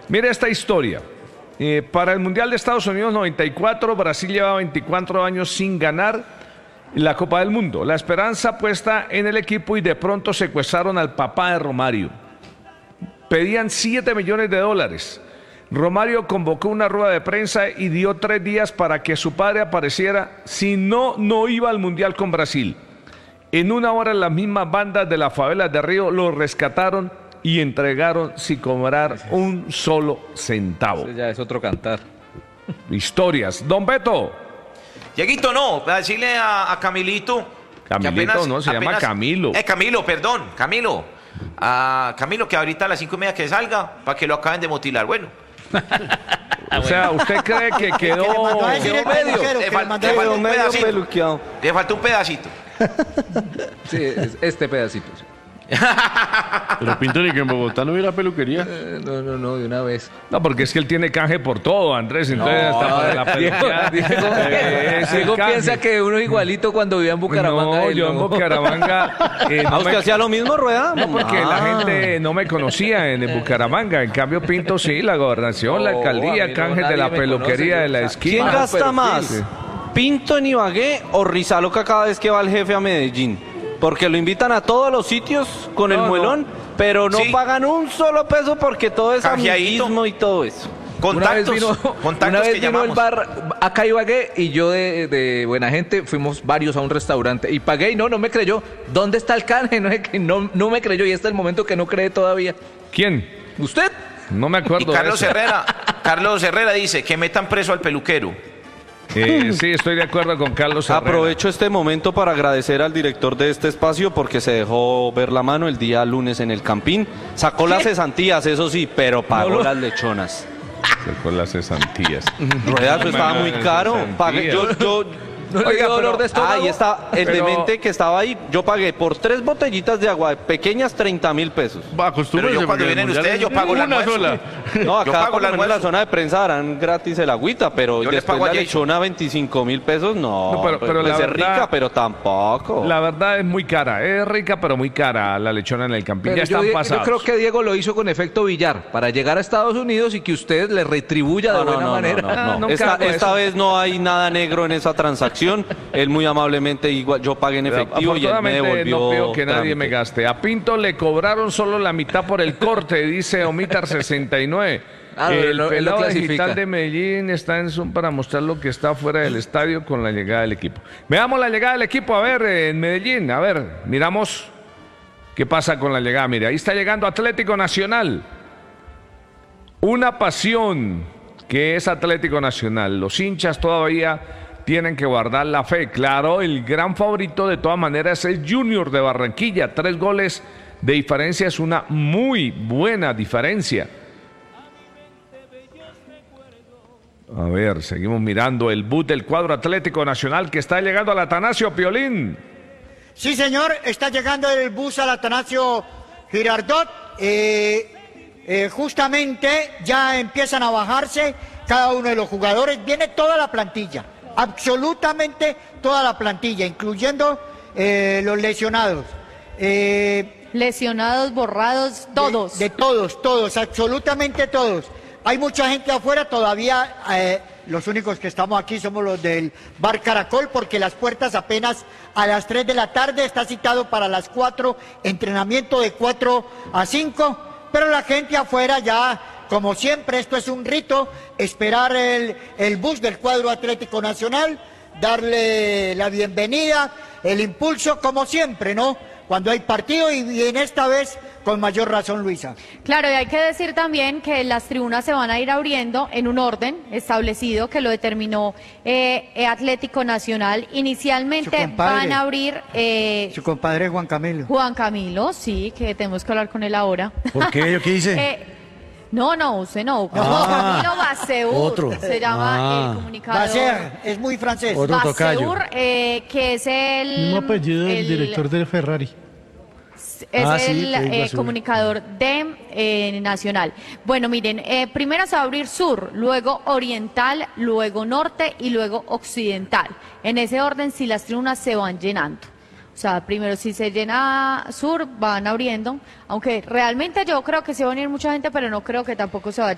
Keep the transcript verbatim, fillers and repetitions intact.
Mire esta historia. Eh, para el Mundial de Estados Unidos noventa y cuatro, Brasil lleva veinticuatro años sin ganar la Copa del Mundo. La esperanza puesta en el equipo y de pronto secuestraron al papá de Romario. Pedían siete millones de dólares. Romario convocó una rueda de prensa y dio tres días para que su padre apareciera. Si no, no iba al Mundial con Brasil. En una hora las mismas bandas de las favelas de Río lo rescataron y entregaron sin cobrar un solo centavo. Ese ya es otro cantar. Historias. Don Beto. Dieguito, no, a decirle a, a Camilito. Camilito, apenas, no, se apenas, llama Camilo. Eh, Camilo, perdón, Camilo. A Camilo, que ahorita a las cinco y media que salga, para que lo acaben de mutilar. Bueno. O sea, ¿usted cree que quedó, que quedó medio? Le, fal, le faltó un pedacito. Le faltó un pedacito. Sí, este pedacito. Sí. Pero Pinto, ni que en Bogotá no hubiera peluquería. Eh, no, no, no, de una vez. No, porque es que él tiene canje por todo, Andrés. Entonces, no, hasta para la peluquería. Diego, eh, Diego piensa que uno igualito cuando vivía en Bucaramanga. No, yo en Bucaramanga. Eh, no ¿A usted me... hacía lo mismo, Rueda? No, porque ah. la gente no me conocía en Bucaramanga. En cambio, Pinto sí, la gobernación, no, la alcaldía, canje no, de la peluquería conoce, de la esquina. ¿Quién gasta más? Sí. ¿Pinto en Ibagué o Rizaloca cada vez que va el jefe a Medellín? Porque lo invitan a todos los sitios con no, el muelón, no. pero no sí. pagan un solo peso porque todo es amiguismo y todo eso. Contactos, una vez vino, contactos una vez que vino llamamos. El bar acá Ibagué y yo de, de buena gente fuimos varios a un restaurante y pagué y no, no me creyó. ¿Dónde está el canje? No, no, no me creyó y este es el momento que no cree todavía. ¿Quién? ¿Usted? No me acuerdo. Y Carlos Herrera, Carlos Herrera dice que metan preso al peluquero. Eh, sí, estoy de acuerdo con Carlos Herrera. Aprovecho este momento para agradecer al director de este espacio porque se dejó ver la mano el día lunes en el Campín. Sacó ¿Qué? las cesantías, eso sí, pero pagó no, no. las lechonas. Sacó las cesantías. Rueda, eso estaba muy caro. Pagué, yo, yo, ¿No le dio dolor de estómago? Ahí está, el pero... demente que estaba ahí, yo pagué por tres botellitas de agua pequeñas treinta mil pesos. Va, pero yo cuando vienen ustedes, yo pago la almuerzo. Sola. No, acá yo pago la en la zona de prensa darán gratis el agüita, pero yo después la lechona veinticinco mil pesos, no. no pero, pero pues la es verdad, rica, pero tampoco. La verdad es muy cara, es rica, pero muy cara la lechona en el Campín. Ya están yo, pasados. Yo creo que Diego lo hizo con efecto billar, para llegar a Estados Unidos y que usted le retribuya de no, buena no, no, manera. No, no, no. Esta, esta vez no hay nada negro en esa transacción. El muy amablemente igual yo pagué en efectivo y él me devolvió. No pido que nadie trámite. me gaste. A Pinto le cobraron solo la mitad por el corte, dice Omitar sesenta y nueve. Ah, el lo, pelado lo digital de Medellín está en Zoom para mostrar lo que está fuera del estadio con la llegada del equipo. Veamos la llegada del equipo, a ver, en Medellín, a ver, miramos qué pasa con la llegada. Mire, ahí está llegando Atlético Nacional. Una pasión que es Atlético Nacional. Los hinchas todavía tienen que guardar la fe. Claro, el gran favorito de todas maneras es Junior de Barranquilla. Tres goles de diferencia es una muy buena diferencia. A ver, seguimos mirando el bus del cuadro Atlético Nacional que está llegando al Atanasio Piolín. Sí, señor, está llegando el bus al Atanasio Girardot. Eh, eh, justamente ya empiezan a bajarse cada uno de los jugadores. Viene toda la plantilla. Absolutamente toda la plantilla, incluyendo eh, los lesionados. Eh, lesionados, borrados, todos. De, de todos, todos, absolutamente todos. Hay mucha gente afuera, todavía eh, los únicos que estamos aquí somos los del Bar Caracol, porque las puertas apenas a las tres de la tarde, está citado para las cuatro, entrenamiento de cuatro a cinco, pero la gente afuera ya... Como siempre, esto es un rito, esperar el, el bus del cuadro Atlético Nacional, darle la bienvenida, el impulso, como siempre, ¿no? Cuando hay partido y, y en esta vez con mayor razón, Luisa. Claro, y hay que decir también que las tribunas se van a ir abriendo en un orden establecido que lo determinó eh, Atlético Nacional. Inicialmente van a abrir... Eh, su compadre Juan Camilo. Juan Camilo, sí, que tenemos que hablar con él ahora. ¿Por qué? ¿Yo qué hice? eh, No, no, usted no. Ah, Camilo Baseur. Otro. Se llama ah. el comunicador. Baseur, es muy francés. Otro Baseur, eh, que es el... Mismo apellido del el, director de Ferrari. Es ah, el sí, eh, comunicador de eh, Nacional. Bueno, miren, eh, primero se va a abrir sur, luego oriental, luego norte y luego occidental. En ese orden, si las tribunas se van llenando. O sea, primero si se llena sur, van abriendo, aunque realmente yo creo que se va a venir mucha gente, pero no creo que tampoco se vaya